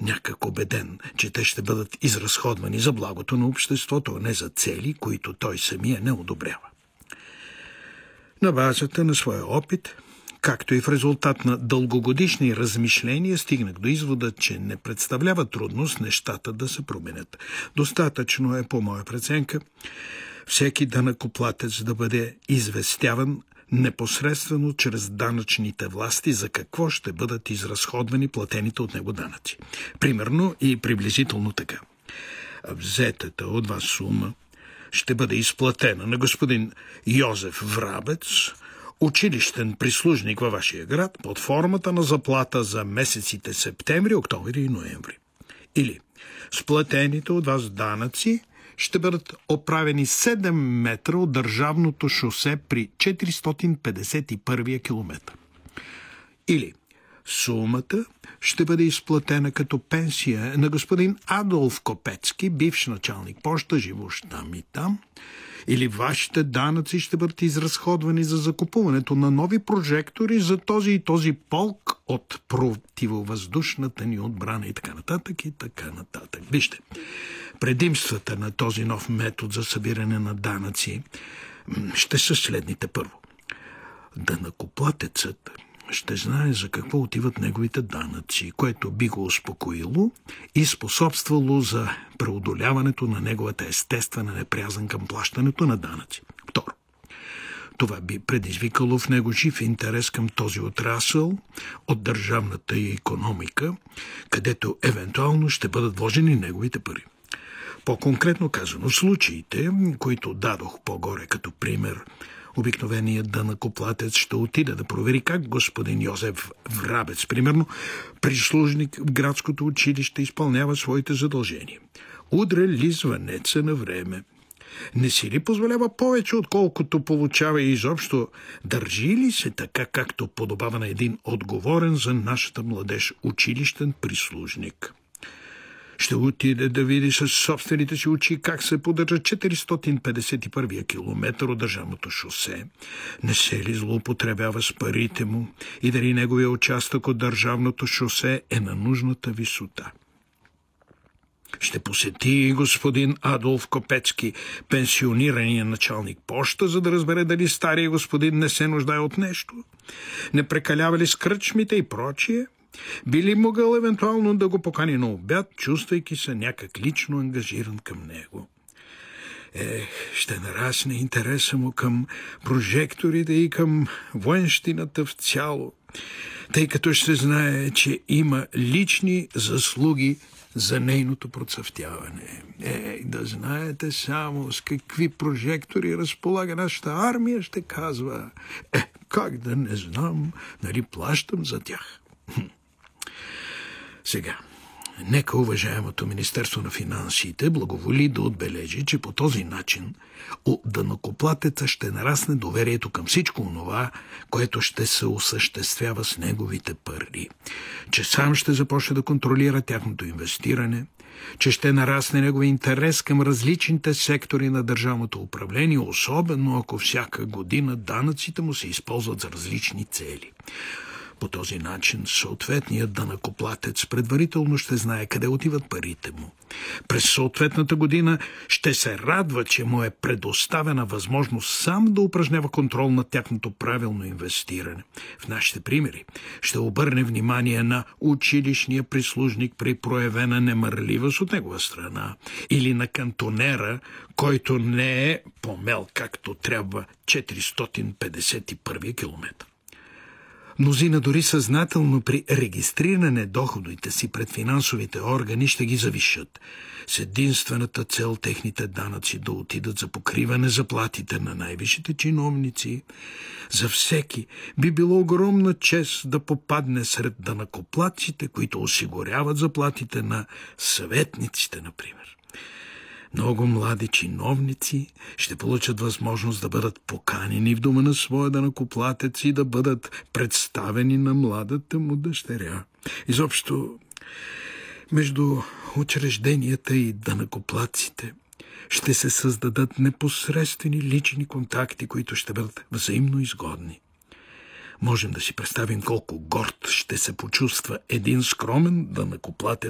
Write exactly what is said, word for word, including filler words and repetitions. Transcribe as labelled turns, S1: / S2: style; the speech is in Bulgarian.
S1: някак убеден, че те ще бъдат изразходвани за благото на обществото, а не за цели, които той самия не одобрява. На базата на своя опит, както и в резултат на дългогодишни размишления, стигнах до извода, че не представлява трудност нещата да се променят. Достатъчно е, по моя преценка, всеки данъкоплатец да бъде известяван непосредствено чрез данъчните власти за какво ще бъдат изразходвани платените от него данъци. Примерно и приблизително така. Взетата от вас сума ще бъде изплатена на господин Йозеф Врабец, училищен прислужник във вашия град, под формата на заплата за месеците септември, октомври и ноември. Или сплатените от вас данъци ще бъдат оправени седем метра от държавното шосе при четиристотин петдесет и първия километър. Или сумата ще бъде изплатена като пенсия на господин Адолф Копецки, бивш началник поща, живущ там и там. Или вашите данъци ще бъдат изразходвани за закупуването на нови прожектори за този и този полк от противовъздушната ни отбрана и така нататък и така нататък. Вижте, предимствата на този нов метод за събиране на данъци ще са следните. Първо, данъкоплатецът ще знае за какво отиват неговите данъци, което би го успокоило и способствало за преодоляването на неговата естествена неприязън към плащането на данъци. Второ, това би предизвикало в него жив интерес към този отрасъл от държавната и икономика, където евентуално ще бъдат вложени неговите пари. По-конкретно казано, случаите, които дадох по-горе като пример, обикновеният данъкоплатец ще отиде да провери как господин Йозеф Врабец, примерно прислужник в градското училище, изпълнява своите задължения. Удря ли звънеца на време? Не си ли позволява повече, отколкото получава и изобщо? Държи ли се така, както подобава на един отговорен за нашата младеж училищен прислужник? Ще отиде да види със собствените си очи как се поддържа четиристотин петдесет и първия километър от държавното шосе. Не се ли злоупотребява с парите му и дали неговия участък от държавното шосе е на нужната висота? Ще посети господин Адолф Копецки, пенсионирания началник поща, за да разбере дали стария господин не се нуждае от нещо. Не прекалява ли с кръчмите и прочие? Би ли могъл евентуално да го покани на обяд, чувствайки се някак лично ангажиран към него? Е, ще нарасне интереса му към прожекторите и към военщината в цяло, тъй като ще знае, че има лични заслуги за нейното процъфтяване. Е, да знаете само с какви прожектори разполага нашата армия, ще казва. Е, как да не знам, нали плащам за тях? Сега, нека уважаемото Министерство на финансите благоволи да отбележи, че по този начин у данъкоплатеца ще нарасне доверието към всичко онова, което ще се осъществява с неговите пари, че сам ще започне да контролира тяхното инвестиране, че ще нарасне негови интерес към различните сектори на държавното управление, особено ако всяка година данъците му се използват за различни цели. По този начин съответният данъкоплатец предварително ще знае къде отиват парите му. През съответната година ще се радва, че му е предоставена възможност сам да упражнява контрол над тяхното правилно инвестиране. В нашите примери ще обърне внимание на училищния прислужник при проявена немърливост от негова страна или на кантонера, който не е помел както трябва четиристотин петдесет и първия километър. Мнозина дори съзнателно при регистриране доходите си пред финансовите органи ще ги завишат, с единствената цел техните данъци да отидат за покриване заплатите на най-висшите чиновници. За всеки би било огромна чест да попадне сред данъкоплатците, които осигуряват заплатите на съветниците, например. Много млади чиновници ще получат възможност да бъдат поканени в дома на своя данъкоплатец и да бъдат представени на младата му дъщеря. Изобщо, между учрежденията и данъкоплатците ще се създадат непосредствени лични контакти, които ще бъдат взаимно изгодни. Можем да си представим колко горд ще се почувства един скромен данъкоплатец,